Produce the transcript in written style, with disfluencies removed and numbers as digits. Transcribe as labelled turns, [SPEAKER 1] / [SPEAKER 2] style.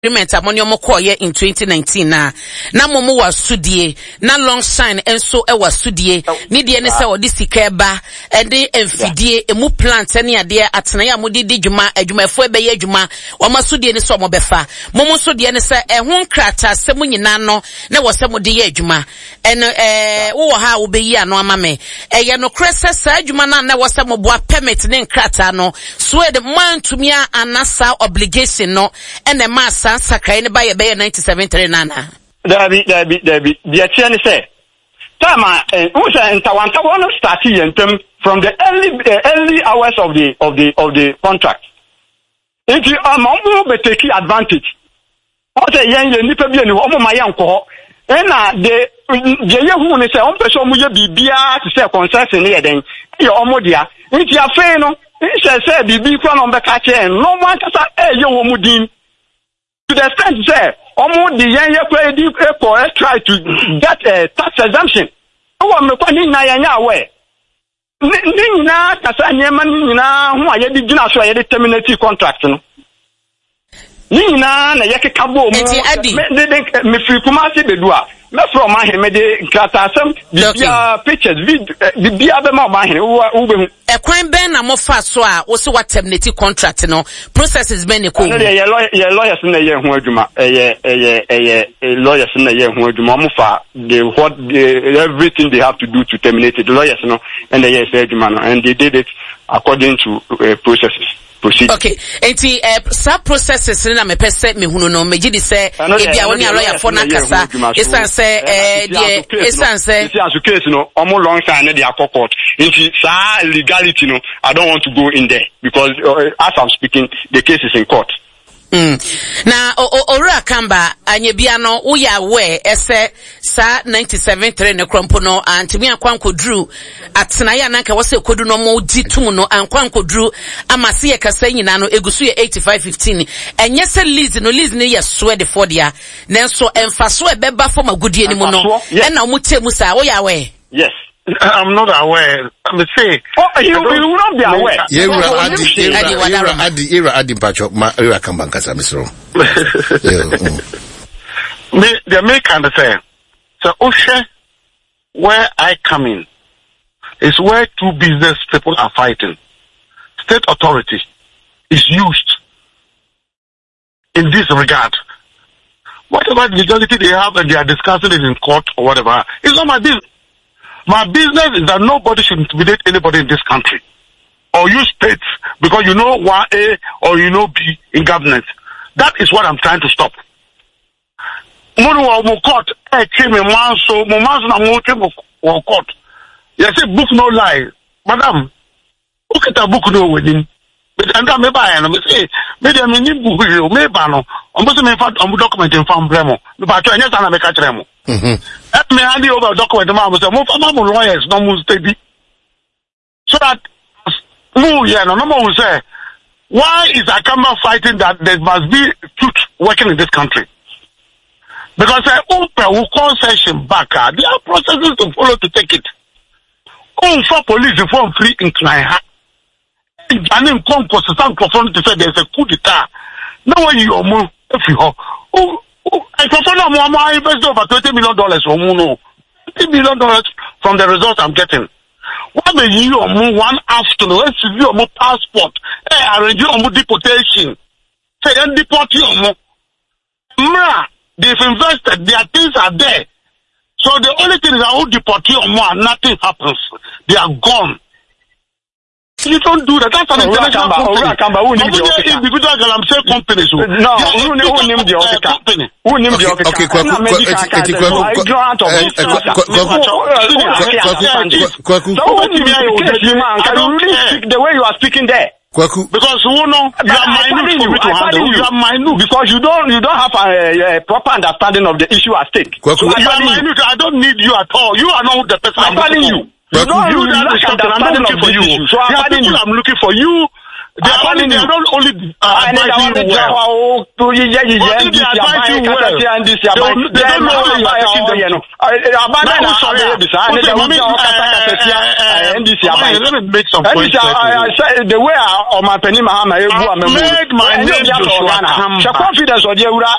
[SPEAKER 1] agreement among Mokoye in 2019 na momo was sudie na long shine enso e was sudie ni de ne se odi sikeba e de emfidie emu plant ne ade atena ya modi di dwuma adwumafo ebe ye adwuma wa masudie ne so mo befa momo sudie ne se ehun krata se munyina no na wo se modi ye adwuma en wo ha wo be yi ano amame ye no krese sa adwuma na wo se mo boa permit ne krata no so e de mantumia anasa obligation no ene ma Sakai by a bay 97 nana. Dabi. The attorney say, Tama, who's in Tawanta one starting from the early hours of the contract. If you are more take advantage. What a young Nipabian, my uncle, and the young say, on person will be to say concession here then. Your omodia, if you are fair, no, he said, be on the catcher and no one can say, young Mudin. To the extent that almost the young airport try to get a tax exemption. I want me to know na way. Nina kasa nyema nina ho aye di gina so aye de terminate contract no. Nina na yake kabo mo me free Kumasi bedua. Me from my me de kratasem bia pictures bia be ma he wo be hu e kwan ben na mo fa so a wo se what terminate contract no processes ben ko no ye lawyers na ye hu adwuma lawyers na ye hu adwuma mo fa everything they have to do to terminate it, the lawyers no and they say adwuma no, and they did it according to processes. Proceed. Okay, enti some processes na me pese me hunu no meji di se e bia woni a lawyer for na kasa esan se case no omo long time na dey court enti sa legality no I don't want to go in there because as I'm speaking the case is in court. Na Ora Kamba anye bia no wo ya we ese sa 97.3 ne krompo no antimi akwanko drew atena ya nanka wo se kodu no mo di tum no ankwanko drew amase ye kasa nyina no egusu ye 8515 enye se lease ne ye so de for dia nenso emfaso ebeba for magudie ni mu no e na mo temu sa wo ya we. Yes, I'm not aware. I'm say. Oh, you will not be aware. Adi Pacho, Ira Kambankasa Misro.
[SPEAKER 2] They make understand. So, Oshe, where I come in is where two business people are fighting. State authority is used in this regard. Whatever legality they have and they are discussing it in court or whatever, it's not my business. My business is that nobody should intimidate anybody in this country or use states because you know A or you know B in governance. That is what I'm trying to stop. Court, court. You say book no lie. Madam, look at a book no wedding. But I'm a buyer and I say, maybe I'm in book, maybe no. I'm document in farm Bremo. But I just make a tremo. Let me hand you over a document to Mama. Lawyers, no more steady. So that, no one will say, why is Akamba fighting that there must be truth working in this country? Because will call session back. There are processes to follow to take it. For police reform free incline. And then come for some performance to say there's a coup d'etat. Now when you are if you I perform I invest over $20 million or no. $20 million from the results I'm getting. What may you one afternoon, let's see your passport, arrange your deportation. Say then deport you. They've invested, their things are there. So the only thing is I will deport you and nothing happens. They are gone. You don't do that. That's an international company. Individual Galamsey companies. No, who named the company? Who named the company? The way you are speaking there. Because you know you are minute for me to handle. You are minute because you don't have a proper understanding of the issue at stake. So you are minute. I don't need you at all. You are not the person I'm calling you. I'm looking for you. So I'm looking for you. They are not only advising you well. They don't know where you are taking them to. Let me make some points.
[SPEAKER 3] The way my penny Mahama
[SPEAKER 2] made my name Joshua Kamba.
[SPEAKER 3] Confidence or